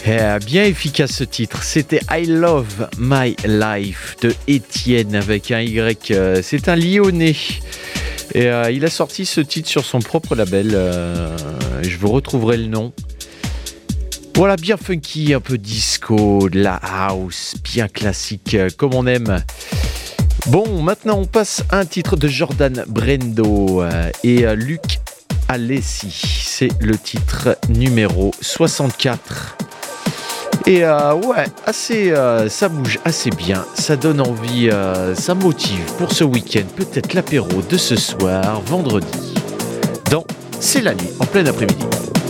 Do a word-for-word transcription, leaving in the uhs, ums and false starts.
Eh, bien efficace ce titre, c'était I Love My Life de Étienne avec un Y, euh, c'est un Lyonnais et euh, il a sorti ce titre sur son propre label, euh, je vous retrouverai le nom. Voilà, bien funky, un peu disco, de la house, bien classique euh, comme on aime. Bon, maintenant on passe à un titre de Jordan Brendo euh, et euh, Luc Alessi, c'est le titre numéro soixante-quatre. Et euh, ouais, assez, euh, ça bouge assez bien, ça donne envie, euh, ça motive pour ce week-end, peut-être l'apéro de ce soir, vendredi, dans C'est la nuit, en plein après-midi.